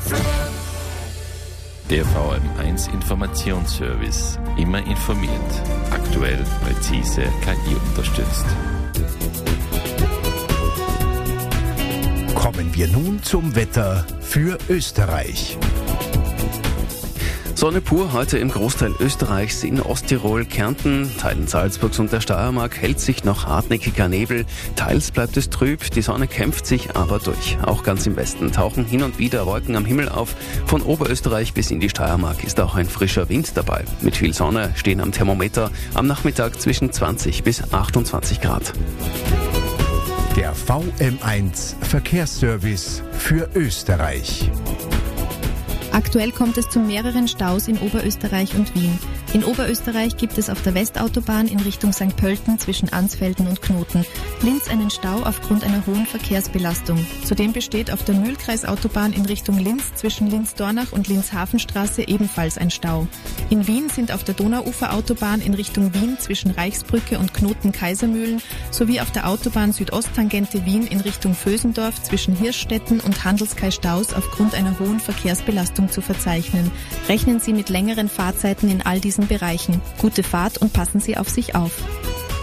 Der VM1 Informationsservice. Immer informiert. Aktuell, präzise, KI unterstützt. Kommen wir nun zum Wetter für Österreich. Sonne pur heute im Großteil Österreichs, in Osttirol, Kärnten, Teilen Salzburgs und der Steiermark hält sich noch hartnäckiger Nebel. Teils bleibt es trüb, die Sonne kämpft sich aber durch. Auch ganz im Westen tauchen hin und wieder Wolken am Himmel auf. Von Oberösterreich bis in die Steiermark ist auch ein frischer Wind dabei. Mit viel Sonne stehen am Thermometer am Nachmittag zwischen 20 bis 28 Grad. Der VM1 Verkehrsservice für Österreich. Aktuell kommt es zu mehreren Staus in Oberösterreich und Wien. In Oberösterreich gibt es auf der Westautobahn in Richtung St. Pölten zwischen Ansfelden und Knoten Linz einen Stau aufgrund einer hohen Verkehrsbelastung. Zudem besteht auf der Mühlkreisautobahn in Richtung Linz zwischen Linz-Dornach und Linz-Hafenstraße ebenfalls ein Stau. In Wien sind auf der Donauuferautobahn in Richtung Wien zwischen Reichsbrücke und Knoten-Kaisermühlen sowie auf der Autobahn Südosttangente Wien in Richtung Vösendorf zwischen Hirschstetten und Handelskai Staus aufgrund einer hohen Verkehrsbelastung zu verzeichnen. Rechnen Sie mit längeren Fahrzeiten in all diesen Bereichen. Gute Fahrt und passen Sie auf sich auf.